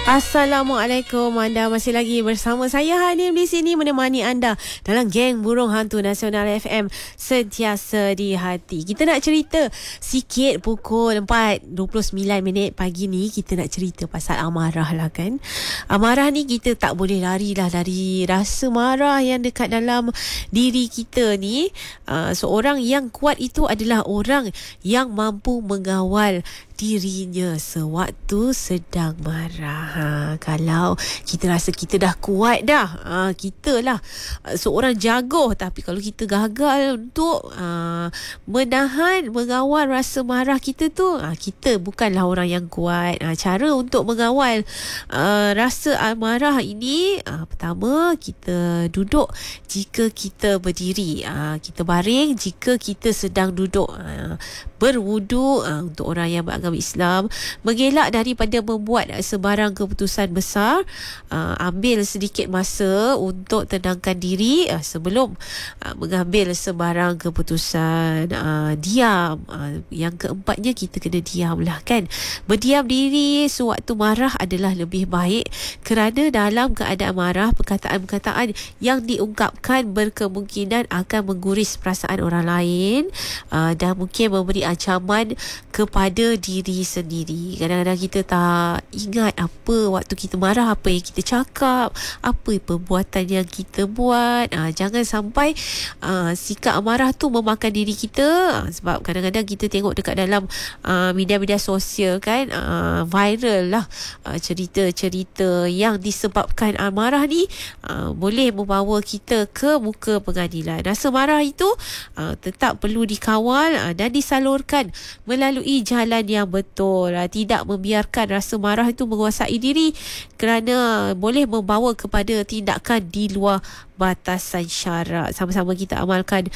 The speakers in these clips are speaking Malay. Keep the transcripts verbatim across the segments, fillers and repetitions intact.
Assalamualaikum, anda masih lagi bersama saya Hanim di sini menemani anda dalam geng Burung Hantu Nasional F M Sentiasa di Hati. Kita nak cerita sikit pukul empat dua puluh sembilan minit pagi ni. Kita nak cerita pasal amarah lah kan. Amarah ni kita tak boleh lari lah dari rasa marah yang dekat dalam diri kita ni. Uh, seorang yang kuat itu adalah orang yang mampu mengawal dirinya sewaktu sedang marah. Ha, kalau kita rasa kita dah kuat dah, ha, kita lah seorang jagoh, tapi kalau kita gagal untuk ha, menahan, mengawal rasa marah kita tu, ha, kita bukanlah orang yang kuat. Ha, cara untuk mengawal ha, rasa marah ini, ha, pertama kita duduk jika kita berdiri, ha, kita baring jika kita sedang duduk, ha, berwudu ha, untuk orang yang beragama Islam, mengelak daripada membuat sebarang keputusan besar, uh, ambil sedikit masa untuk tenangkan diri uh, sebelum uh, mengambil sebarang keputusan, uh, diam. Uh, yang keempatnya kita kena diam lah kan. Berdiam diri sewaktu marah adalah lebih baik, kerana dalam keadaan marah perkataan-perkataan yang diungkapkan berkemungkinan akan mengguris perasaan orang lain uh, dan mungkin memberi ancaman kepada diri sendiri. Kadang-kadang kita tak ingat apa waktu kita marah, apa yang kita cakap, apa perbuatan yang kita buat. Ha, jangan sampai uh, sikap amarah tu memakan diri kita. Ha, sebab kadang-kadang kita tengok dekat dalam uh, media-media sosial kan, uh, viral lah uh, cerita-cerita yang disebabkan amarah ni uh, boleh membawa kita ke muka pengadilan. Rasa marah itu uh, tetap perlu dikawal uh, dan disalurkan melalui jalan yang betul. Tidak membiarkan rasa marah itu menguasai diri, kerana boleh membawa kepada tindakan di luar batasan syarak. Sama-sama kita amalkan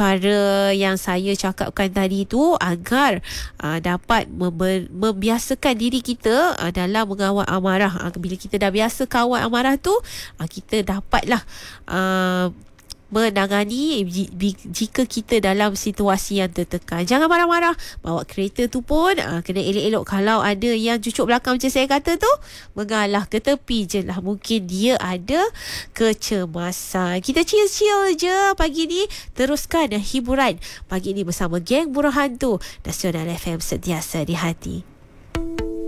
cara yang saya cakapkan tadi tu agar uh, dapat member, membiasakan diri kita uh, dalam mengawal amarah. Uh, bila kita dah biasa kawal amarah tu, uh, kita dapatlah uh, menangani jika kita dalam situasi yang tertekan. Jangan marah-marah. Bawa kereta tu pun aa, kena elok-elok. Kalau ada yang cucuk belakang macam saya kata tu, mengalah ke tepi je lah. Mungkin dia ada kecemasan. Kita chill-chill je pagi ni. Teruskan hiburan pagi ni bersama geng Burung Hantu Nasional F M Sentiasa di Hati.